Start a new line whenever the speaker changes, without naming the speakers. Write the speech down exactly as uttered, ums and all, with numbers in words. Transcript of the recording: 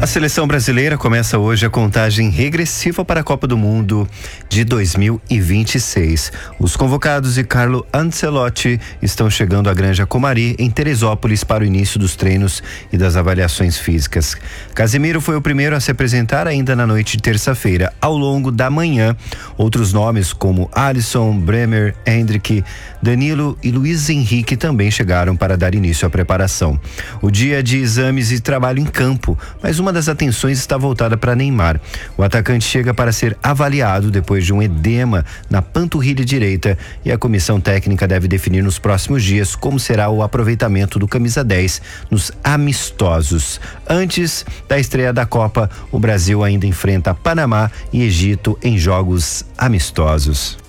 A seleção brasileira começa hoje a contagem regressiva para a Copa do Mundo de dois mil e vinte e seis. Os convocados de Carlo Ancelotti estão chegando à Granja Comari, em Teresópolis, para o início dos treinos e das avaliações físicas. Casemiro foi o primeiro a se apresentar ainda na noite de terça-feira. Ao longo da manhã, outros nomes como Alisson, Bremer, Hendrick, Danilo e Luiz Henrique também chegaram para dar início à preparação. O dia de exames e trabalho em campo, mas uma das atenções está voltada para Neymar. O atacante chega para ser avaliado depois de um edema na panturrilha direita e a comissão técnica deve definir nos próximos dias como será o aproveitamento do camisa dez nos amistosos. Antes da estreia da Copa, o Brasil ainda enfrenta Panamá e Egito em jogos amistosos.